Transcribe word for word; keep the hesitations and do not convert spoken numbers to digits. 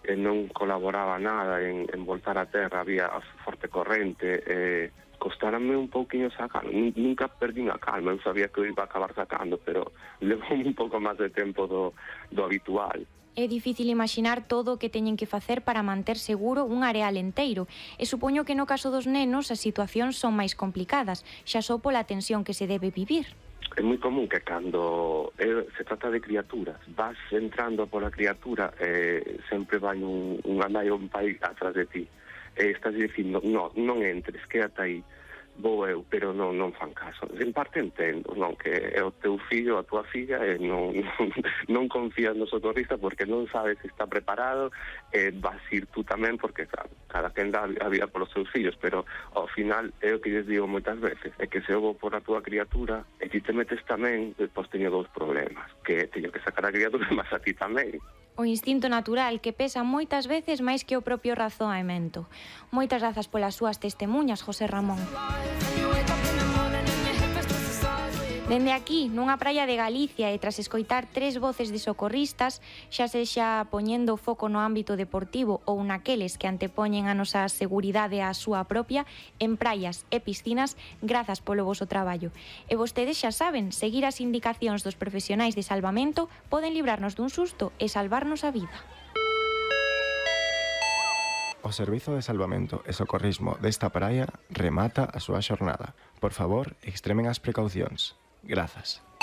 e non colaboraba nada en, en voltar a terra, había forte corrente, e costárame un pouquinho sacar, nunca perdín a calma, eu sabía que eu iba a acabar sacando, pero levou un pouco máis de tempo do, do habitual. É difícil imaginar todo o que teñen que facer para manter seguro un areal enteiro, e supoño que no caso dos nenos as situacións son máis complicadas, xa só pola tensión que se debe vivir. É moi común que cando eh, se trata de criaturas, vas entrando pola criatura e eh, sempre vai un, unha nai ou un pai atrás de ti, e estás dicindo, no, non entres, quédate aí, vou eu, pero non, non fan caso. En parte entendo, non, que é o teu fillo, a tua filla, e non, non, non confías no socorrista porque non sabes se está preparado, e vas ir tú tamén porque, claro, cada quen dá a vida polos seus fillos, pero ao final é o que lles digo moitas veces, é que se eu vou por a tua criatura e ti te metes tamén, depois teño dous problemas, que teño que sacar a criatura, mas a ti tamén. O instinto natural que pesa moitas veces máis que o propio razoamento. Moitas grazas polas súas testemunhas, José Ramón. Dende aquí, nunha praia de Galicia e tras escoitar tres voces de socorristas, xa sexa poñendo o foco no ámbito deportivo ou naqueles que antepoñen a nosa seguridade á súa propia, en praias e piscinas, grazas polo voso traballo. E vostedes xa saben, seguir as indicacións dos profesionais de salvamento poden librarnos dun susto e salvarnos a vida. O Servizo de Salvamento e Socorrismo desta praia remata a súa xornada. Por favor, extremen as precaucións. Grazas.